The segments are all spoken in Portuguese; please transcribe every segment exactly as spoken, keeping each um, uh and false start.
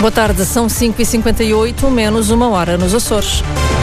Boa tarde, são cinco e cinquenta e oito, menos uma hora nos Açores.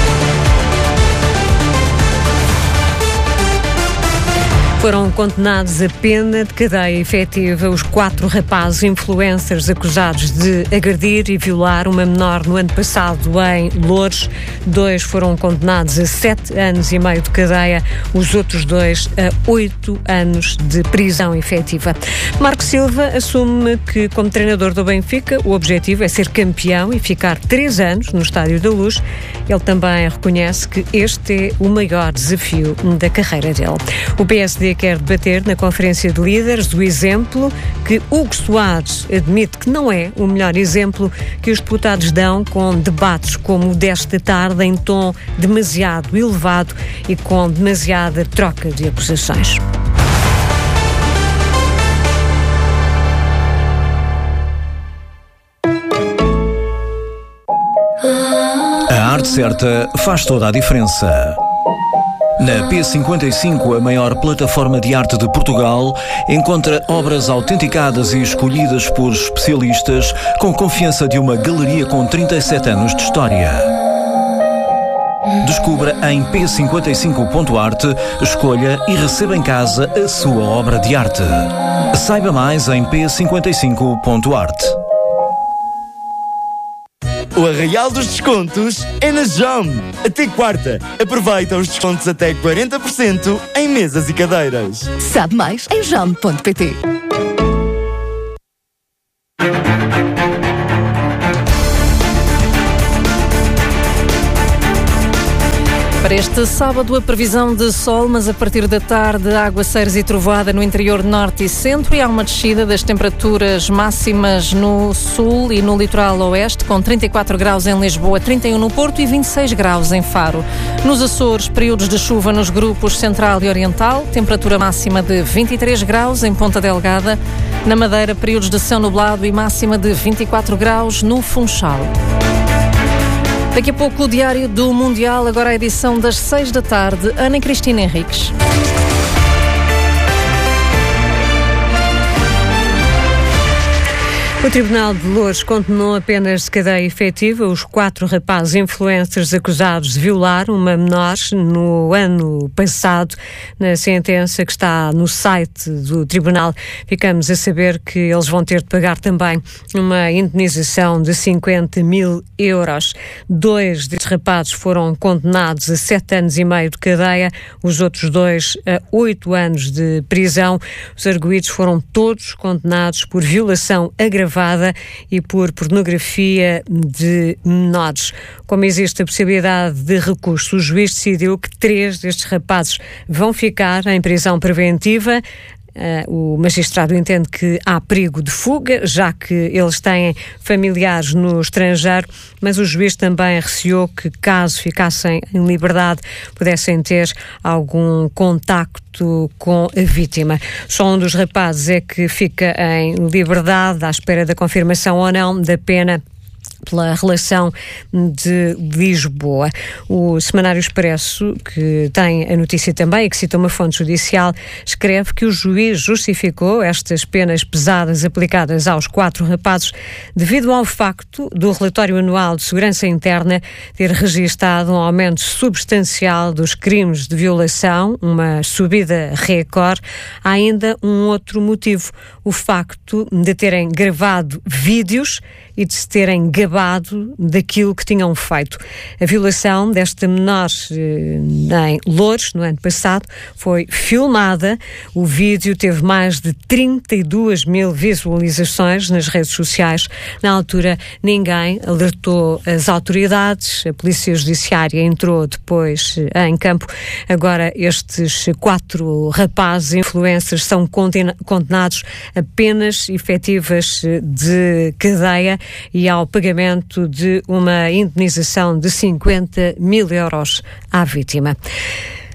Foram condenados a pena de cadeia efetiva os quatro rapazes influencers acusados de agredir e violar uma menor no ano passado em Loures. Dois foram condenados a sete anos e meio de cadeia, os outros dois a oito anos de prisão efetiva. Marco Silva assume que, como treinador do Benfica, o objetivo é ser campeão e ficar três anos no Estádio da Luz. Ele também reconhece que este é o maior desafio da carreira dele. O P S D quer debater na Conferência de Líderes o exemplo que Hugo Soares admite que não é o melhor exemplo que os deputados dão, com debates como o desta tarde em tom demasiado elevado e com demasiada troca de acusações. A arte certa faz toda a diferença. Na P cinquenta e cinco, a maior plataforma de arte de Portugal, encontra obras autenticadas e escolhidas por especialistas com confiança de uma galeria com trinta e sete anos de história. Descubra em p cinquenta e cinco ponto arte, escolha e receba em casa a sua obra de arte. Saiba mais em p cinquenta e cinco ponto arte. O arraial dos descontos é na Jam. Até quarta. Aproveita os descontos até quarenta por cento em mesas e cadeiras. Sabe mais em jam ponto pt. Para este sábado, a previsão de sol, mas a partir da tarde, aguaceiros e trovoada no interior norte e centro, e há uma descida das temperaturas máximas no sul e no litoral oeste, com trinta e quatro graus em Lisboa, trinta e um no Porto e vinte e seis graus em Faro. Nos Açores, períodos de chuva nos grupos central e oriental, temperatura máxima de vinte e três graus em Ponta Delgada. Na Madeira, períodos de céu nublado e máxima de vinte e quatro graus no Funchal. Daqui a pouco o Diário do Mundial, agora a edição das seis da tarde. Ana Cristina Henriques. O Tribunal de Loures condenou apenas de cadeia efetiva os quatro rapazes influencers acusados de violar uma menor no ano passado. Na sentença que está no site do Tribunal, ficamos a saber que eles vão ter de pagar também uma indenização de cinquenta mil euros. Dois destes rapazes foram condenados a sete anos e meio de cadeia, os outros dois a oito anos de prisão. Os arguidos foram todos condenados por violação agravada e por pornografia de menores. Como existe a possibilidade de recurso, o juiz decidiu que três destes rapazes vão ficar em prisão preventiva. Uh, o magistrado entende que há perigo de fuga, já que eles têm familiares no estrangeiro, mas o juiz também receou que, caso ficassem em liberdade, pudessem ter algum contacto com a vítima. Só um dos rapazes é que fica em liberdade, à espera da confirmação ou não da pena pela relação de Lisboa. O Semanário Expresso, que tem a notícia também e que cita uma fonte judicial, escreve que o juiz justificou estas penas pesadas aplicadas aos quatro rapazes devido ao facto do relatório anual de segurança interna ter registado um aumento substancial dos crimes de violação, uma subida recorde. Há ainda um outro motivo, o facto de terem gravado vídeos e de se terem gabado daquilo que tinham feito. A violação desta menor eh, em Loures, no ano passado, foi filmada. O vídeo teve mais de trinta e duas mil visualizações nas redes sociais. Na altura, ninguém alertou as autoridades. A Polícia Judiciária entrou depois eh, em campo. Agora, estes quatro rapazes influencers são condenados a penas efetivas de cadeia e ao pagamento de uma indenização de cinquenta mil euros à vítima.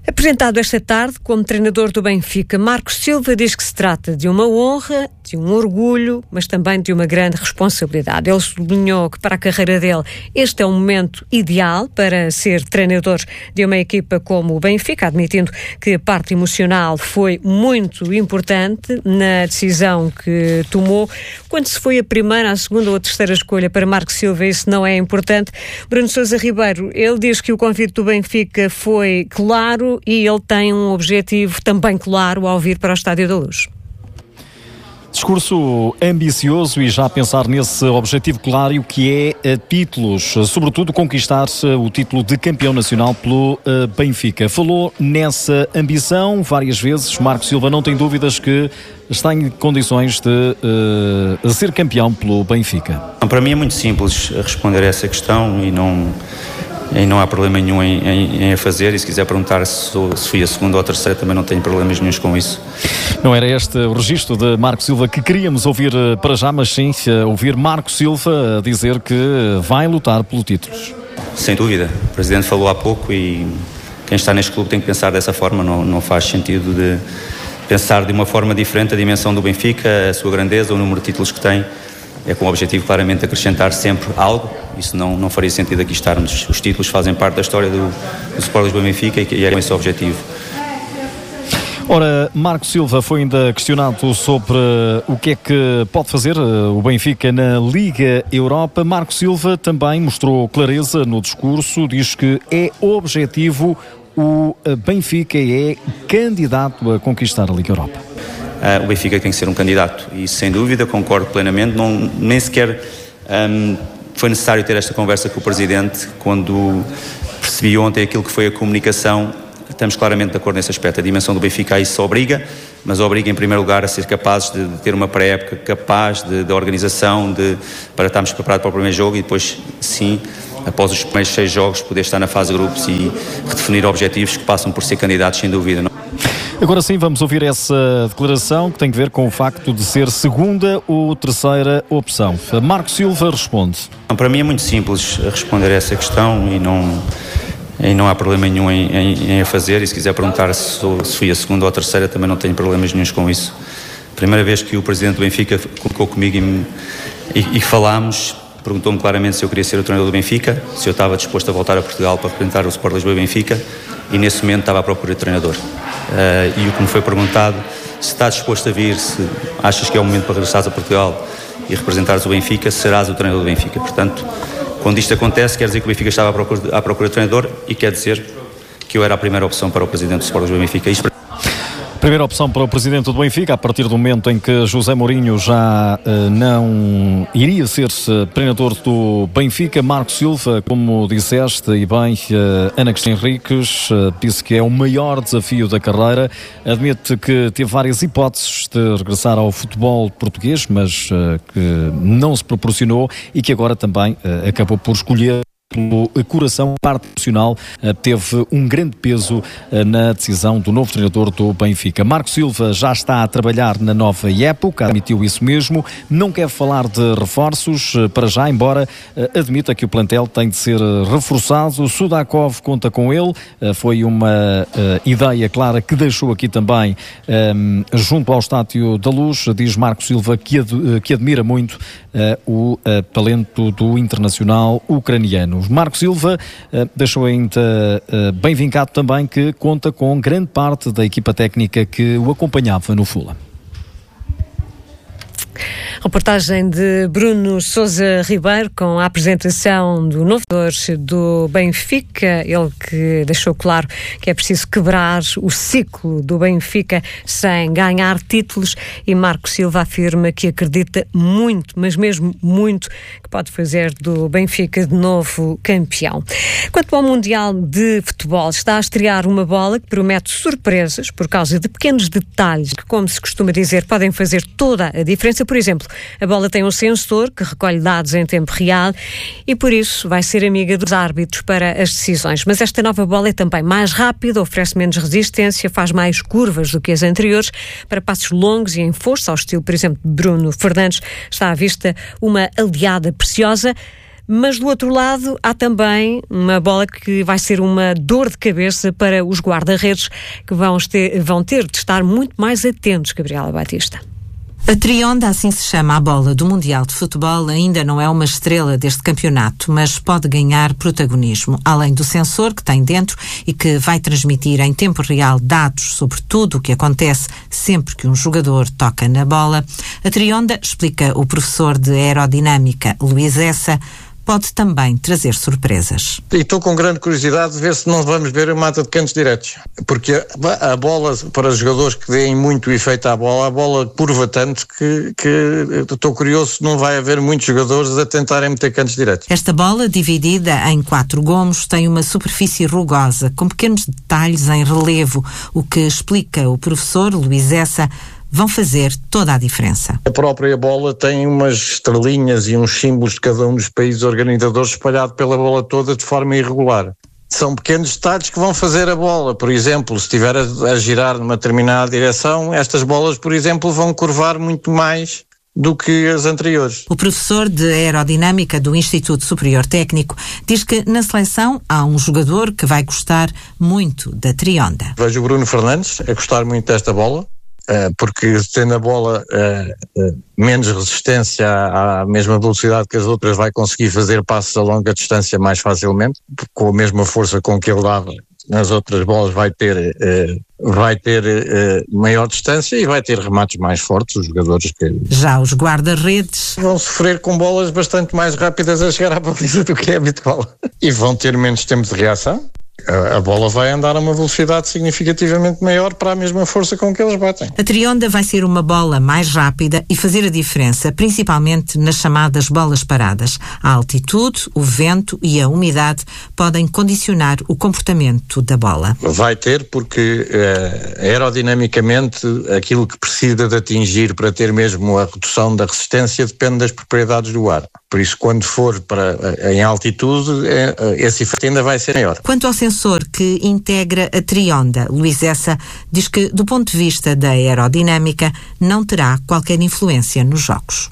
Apresentado esta tarde como treinador do Benfica, Marcos Silva diz que se trata de uma honra, de um orgulho, mas também de uma grande responsabilidade. Ele sublinhou que para a carreira dele este é um momento ideal para ser treinador de uma equipa como o Benfica, admitindo que a parte emocional foi muito importante na decisão que tomou. Quando se foi a primeira, a segunda ou a terceira escolha para Marcos Silva, isso não é importante. Bruno Sousa Ribeiro, ele diz que o convite do Benfica foi claro e ele tem um objetivo também claro ao vir para o Estádio da Luz. Discurso ambicioso e já a pensar nesse objetivo claro que é títulos, sobretudo conquistar o título de campeão nacional pelo Benfica. Falou nessa ambição várias vezes. Marcos Silva não tem dúvidas que está em condições de uh, ser campeão pelo Benfica. Para mim é muito simples responder a essa questão e não... E não há problema nenhum em, em, em a fazer, e se quiser perguntar se, sou, se fui a segunda ou a terceira, também não tenho problemas nenhums com isso. Não era este o registro de Marcos Silva que queríamos ouvir para já, mas sim ouvir Marcos Silva dizer que vai lutar pelo título. Sem dúvida, o Presidente falou há pouco e quem está neste clube tem que pensar dessa forma, não, não faz sentido de pensar de uma forma diferente a dimensão do Benfica, a sua grandeza, o número de títulos que tem. É com o objetivo claramente de acrescentar sempre algo, isso não, não faria sentido aqui estarmos. Os títulos fazem parte da história do, do Sport Lisboa Benfica e é esse o objetivo. Ora, Marcos Silva foi ainda questionado sobre o que é que pode fazer o Benfica na Liga Europa. Marcos Silva também mostrou clareza no discurso, diz que é objetivo, o Benfica é candidato a conquistar a Liga Europa. Uh, o Benfica tem que ser um candidato e sem dúvida concordo plenamente, não, nem sequer um, foi necessário ter esta conversa com o Presidente quando percebi ontem aquilo que foi a comunicação. Estamos claramente de acordo nesse aspecto, a dimensão do Benfica a isso obriga, mas obriga em primeiro lugar a ser capazes de, de ter uma pré-época capaz de, de organização, de, para estarmos preparados para o primeiro jogo e depois sim, após os primeiros seis jogos, poder estar na fase de grupos e redefinir objetivos que passam por ser candidatos sem dúvida. Não? Agora sim, vamos ouvir essa declaração que tem a ver com o facto de ser segunda ou terceira opção. Marcos Silva responde. Para mim é muito simples responder a essa questão e não, e não há problema nenhum em, em, em a fazer, e se quiser perguntar se, sou, se fui a segunda ou a terceira, também não tenho problemas nenhums com isso. Primeira vez que o Presidente do Benfica colocou comigo e, e, e falámos, perguntou-me claramente se eu queria ser o treinador do Benfica, se eu estava disposto a voltar a Portugal para representar o Sport Lisboa e Benfica, e nesse momento estava à procura de treinador. Uh, e o que me foi perguntado, se estás disposto a vir, se achas que é o momento para regressares a Portugal e representares o Benfica, serás o treinador do Benfica. Portanto, quando isto acontece, quer dizer que o Benfica estava à procura, à procura de treinador e quer dizer que eu era a primeira opção para o Presidente do Sport Lisboa e Benfica. Isto... Primeira opção para o Presidente do Benfica, a partir do momento em que José Mourinho já uh, não iria ser treinador do Benfica. Marcos Silva, como disseste, e bem, uh, Ana Cristina Henriques uh, disse que é o maior desafio da carreira, admite que teve várias hipóteses de regressar ao futebol português, mas uh, que não se proporcionou e que agora também uh, acabou por escolher pelo coração. A parte emocional teve um grande peso na decisão do novo treinador do Benfica. Marcos Silva já está a trabalhar na nova época, admitiu isso mesmo, não quer falar de reforços para já, embora admita que o plantel tem de ser reforçado. O Sudakov conta com ele, foi uma ideia clara que deixou aqui também junto ao Estádio da Luz. Diz Marcos Silva que, ad, que admira muito o talento do internacional ucraniano. Marcos Silva uh, deixou ainda uh, bem vincado também que conta com grande parte da equipa técnica que o acompanhava no Fulham. Reportagem de Bruno Sousa Ribeiro com a apresentação do novo treinador do Benfica, ele que deixou claro que é preciso quebrar o ciclo do Benfica sem ganhar títulos, e Marcos Silva afirma que acredita muito, mas mesmo muito, que pode fazer do Benfica de novo campeão. Quanto ao Mundial de Futebol, está a estrear uma bola que promete surpresas por causa de pequenos detalhes que, como se costuma dizer, podem fazer toda a diferença. Por exemplo, a bola tem um sensor que recolhe dados em tempo real e, por isso, vai ser amiga dos árbitros para as decisões. Mas esta nova bola é também mais rápida, oferece menos resistência, faz mais curvas do que as anteriores, para passos longos e em força, ao estilo, por exemplo, de Bruno Fernandes. Está à vista uma aliada preciosa. Mas do outro lado há também uma bola que vai ser uma dor de cabeça para os guarda-redes, que vão ter, vão ter de estar muito mais atentos, Gabriela Batista. A Trionda, assim se chama a bola do Mundial de Futebol, ainda não é uma estrela deste campeonato, mas pode ganhar protagonismo. Além do sensor que tem dentro e que vai transmitir em tempo real dados sobre tudo o que acontece sempre que um jogador toca na bola, a Trionda, explica o professor de aerodinâmica Luís Essa, pode também trazer surpresas. E estou com grande curiosidade de ver se não vamos ver a mata de cantos diretos, porque a, a bola, para os jogadores que deem muito efeito à bola, a bola curva tanto que, que estou curioso se não vai haver muitos jogadores a tentarem meter cantos diretos. Esta bola, dividida em quatro gomos, tem uma superfície rugosa, com pequenos detalhes em relevo, o que explica o professor Luís Essa, vão fazer toda a diferença. A própria bola tem umas estrelinhas e uns símbolos de cada um dos países organizadores espalhado pela bola toda de forma irregular. São pequenos detalhes que vão fazer a bola. Por exemplo, se estiver a, a girar numa determinada direção, estas bolas, por exemplo, vão curvar muito mais do que as anteriores. O professor de aerodinâmica do Instituto Superior Técnico diz que na seleção há um jogador que vai gostar muito da Trionda. Vejo o Bruno Fernandes a gostar muito desta bola, porque tendo a bola uh, uh, menos resistência à, à mesma velocidade que as outras, vai conseguir fazer passos a longa distância mais facilmente, com a mesma força com que ele dava nas outras bolas vai ter, uh, vai ter uh, maior distância e vai ter remates mais fortes, os jogadores que... Já os guarda-redes vão sofrer com bolas bastante mais rápidas a chegar à baliza do que é habitual e vão ter menos tempo de reação. A bola vai andar a uma velocidade significativamente maior para a mesma força com que eles batem. A Trionda vai ser uma bola mais rápida e fazer a diferença, principalmente nas chamadas bolas paradas. A altitude, o vento e a umidade podem condicionar o comportamento da bola. Vai ter, porque uh, aerodinamicamente aquilo que precisa de atingir para ter mesmo a redução da resistência depende das propriedades do ar. Por isso, quando for para, em altitude, esse efeito ainda vai ser maior. Quanto ao sensor que integra a Trionda, Luís Essa diz que, do ponto de vista da aerodinâmica, não terá qualquer influência nos jogos.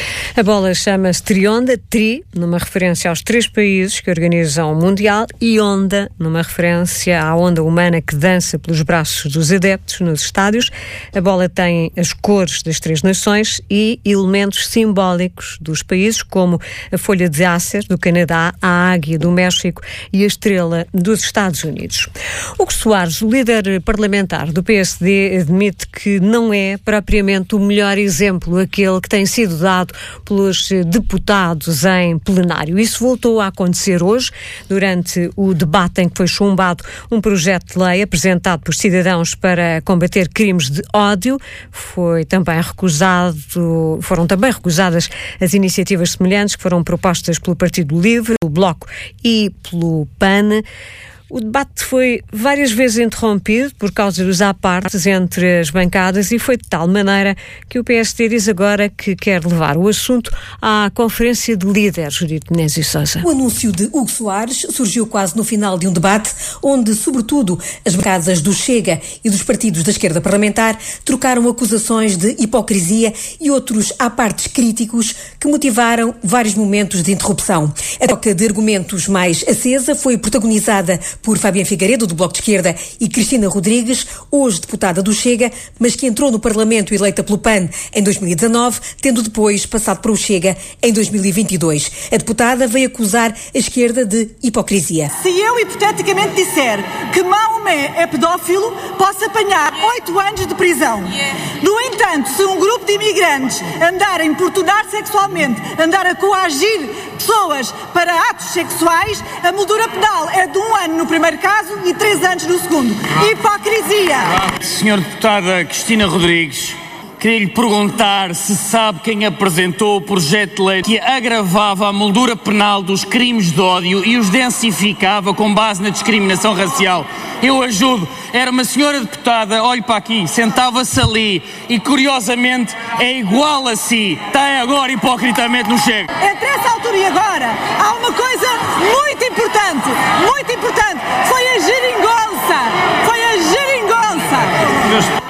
A bola chama-se Trionda, Tri, numa referência aos três países que organizam o Mundial, e Onda, numa referência à onda humana que dança pelos braços dos adeptos nos estádios. A bola tem as cores das três nações e elementos simbólicos dos países, como a folha de ácer do Canadá, a águia do México e a estrela dos Estados Unidos. Hugo Soares, o líder parlamentar do P S D, admite que não é propriamente o melhor exemplo aquele que tem sido dado pelos deputados em plenário. Isso voltou a acontecer hoje, durante o debate em que foi chumbado um projeto de lei apresentado por cidadãos para combater crimes de ódio. Foi também recusado, foram também recusadas as iniciativas semelhantes que foram propostas pelo Partido Livre, pelo Bloco e pelo P A N. O debate foi várias vezes interrompido por causa dos apartes entre as bancadas e foi de tal maneira que o P S D diz agora que quer levar o assunto à Conferência de Líderes. Judite Menezes e Sousa. O anúncio de Hugo Soares surgiu quase no final de um debate onde, sobretudo, as bancadas do Chega e dos partidos da esquerda parlamentar trocaram acusações de hipocrisia e outros apartes críticos que motivaram vários momentos de interrupção. A troca de argumentos mais acesa foi protagonizada por Fabián Figueiredo, do Bloco de Esquerda, e Cristina Rodrigues, hoje deputada do Chega, mas que entrou no Parlamento eleita pelo P A N em dois mil e dezanove, tendo depois passado para o Chega em dois mil e vinte e dois. A deputada veio acusar a esquerda de hipocrisia. Se eu hipoteticamente disser que Maomé é pedófilo, posso apanhar oito anos de prisão. No entanto, se um grupo de imigrantes andar a importunar sexualmente, andar a coagir pessoas para atos sexuais, a moldura penal é de um ano no primeiro caso e três anos no segundo. Hipocrisia! Senhora deputada Cristina Rodrigues, queria lhe perguntar se sabe quem apresentou o projeto de lei que agravava a moldura penal dos crimes de ódio e os densificava com base na discriminação racial. Eu ajudo. Era uma senhora deputada, olhe para aqui, sentava-se ali e, curiosamente, é igual a si. Está agora hipocritamente no Chega. Entre essa altura e agora, há uma coisa muito importante, muito importante. Foi a geringonça. Foi a geringonça.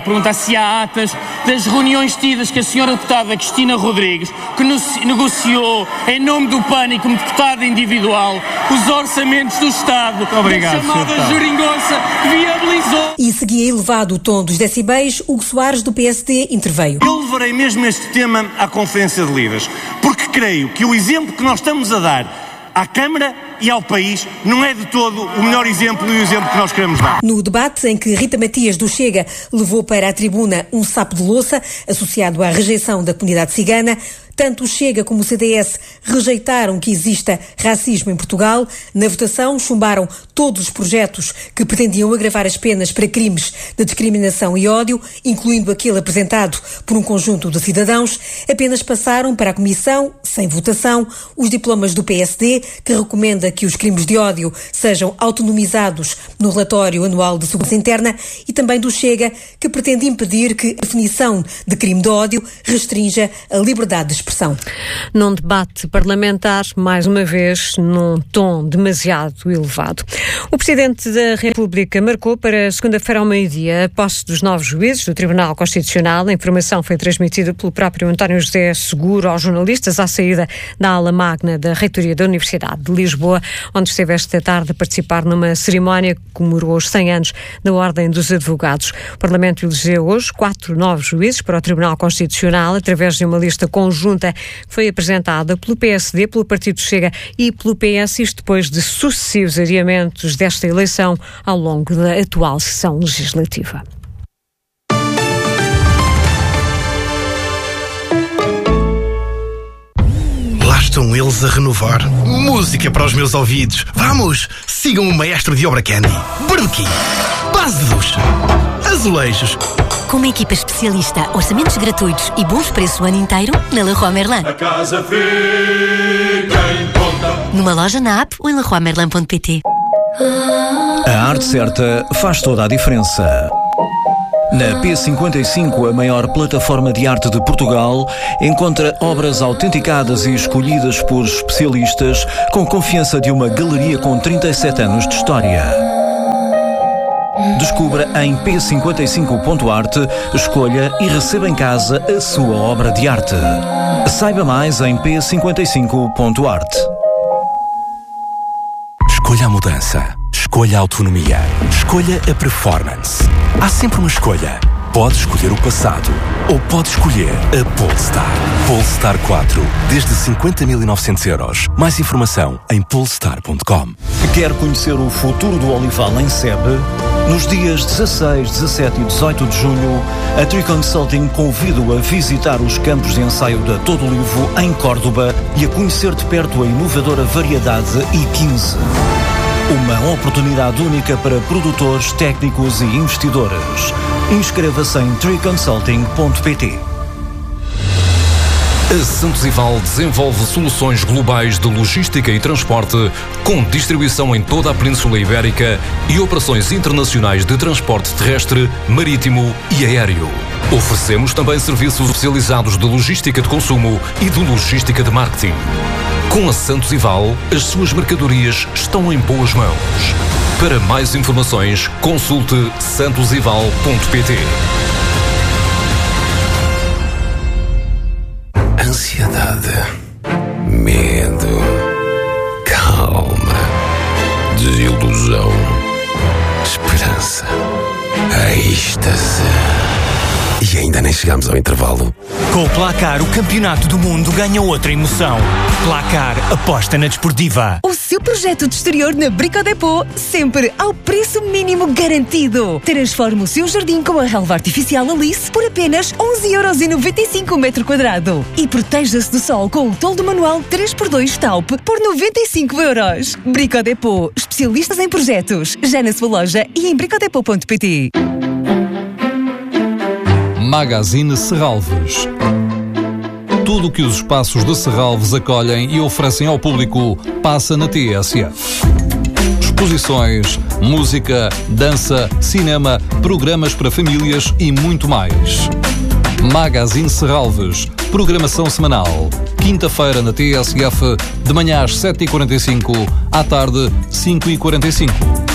perguntar se há atas das reuniões tidas que a senhora deputada Cristina Rodrigues, que negociou em nome do PAN como deputada individual os orçamentos do Estado. Obrigado, da chamada geringonça que viabilizou. E seguia elevado o tom dos decibéis, Hugo Soares do P S D interveio. Eu levarei mesmo este tema à Conferência de Líderes, porque creio que o exemplo que nós estamos a dar à Câmara e ao país não é de todo o melhor exemplo e o exemplo que nós queremos dar. No debate em que Rita Matias do Chega levou para a tribuna um sapo de louça associado à rejeição da comunidade cigana, tanto o Chega como o C D S rejeitaram que exista racismo em Portugal. Na votação, chumbaram todos os projetos que pretendiam agravar as penas para crimes de discriminação e ódio, incluindo aquele apresentado por um conjunto de cidadãos. Apenas passaram para a Comissão, sem votação, os diplomas do P S D, que recomenda que os crimes de ódio sejam autonomizados no relatório anual de segurança interna, e também do Chega, que pretende impedir que a definição de crime de ódio restrinja a liberdade de expressão. Num debate parlamentar, mais uma vez, num tom demasiado elevado. O Presidente da República marcou para segunda-feira ao meio-dia a posse dos novos juízes do Tribunal Constitucional. A informação foi transmitida pelo próprio António José Seguro aos jornalistas à saída da ala magna da Reitoria da Universidade de Lisboa, onde esteve esta tarde a participar numa cerimónia que comemorou os cem anos da Ordem dos Advogados. O Parlamento elegeu hoje quatro novos juízes para o Tribunal Constitucional, através de uma lista conjunta que foi apresentada pelo P S D, pelo Partido Chega e pelo P S, isto depois de sucessivos adiamentos desta eleição ao longo da atual sessão legislativa. Lá estão eles a renovar. Música para os meus ouvidos. Vamos, sigam o maestro de obra Candy. Barbequim, base de ducha, azulejos. Com uma equipa especialista, orçamentos gratuitos e bons preços o ano inteiro, na Leroy Merlin. A casa fica em conta. Numa loja, na app ou em leroy merlin ponto pt. A arte certa faz toda a diferença. Na P cinquenta e cinco, a maior plataforma de arte de Portugal, encontra obras autenticadas e escolhidas por especialistas com confiança de uma galeria com trinta e sete anos de história. Descubra em p cinquenta e cinco ponto arte, escolha e receba em casa a sua obra de arte. Saiba mais em p cinquenta e cinco ponto arte. Escolha a mudança. Escolha a autonomia. Escolha a performance. Há sempre uma escolha. Pode escolher o passado ou pode escolher a Polestar. Polestar quatro, desde cinquenta mil e novecentos euros. Mais informação em polestar ponto com. Quer conhecer o futuro do olival em Sebe? Nos dias dezasseis, dezassete e dezoito de junho, a Tree Consulting convida-o a visitar os campos de ensaio da Todo Olivo em Córdoba e a conhecer de perto a inovadora variedade I quinze. Uma oportunidade única para produtores, técnicos e investidores. Inscreva-se em tree consulting ponto pt. A Santos Ival desenvolve soluções globais de logística e transporte, com distribuição em toda a Península Ibérica e operações internacionais de transporte terrestre, marítimo e aéreo. Oferecemos também serviços especializados de logística de consumo e de logística de marketing. Com a Santos Ival, as suas mercadorias estão em boas mãos. Para mais informações, consulte santos ival ponto pt. Ansiedade, medo, calma, desilusão, esperança, êxtase. E ainda nem chegamos ao intervalo. Com o Placar, o campeonato do mundo ganha outra emoção. Placar, aposta na desportiva. O seu projeto de exterior na Brico Dépôt, sempre ao preço mínimo garantido. Transforme o seu jardim com a relva artificial Alice por apenas onze euros e noventa e cinco o metro quadrado. E proteja-se do sol com o toldo manual três por dois Taupe por noventa e cinco euros. Brico Dépôt, especialistas em projetos. Já na sua loja e em brico dépôt ponto pt. Magazine Serralves. Tudo o que os espaços de Serralves acolhem e oferecem ao público passa na T S F. Exposições, música, dança, cinema, programas para famílias e muito mais. Magazine Serralves. Programação semanal. Quinta-feira na T S F, de manhã às sete e quarenta e cinco, à tarde cinco e quarenta e cinco.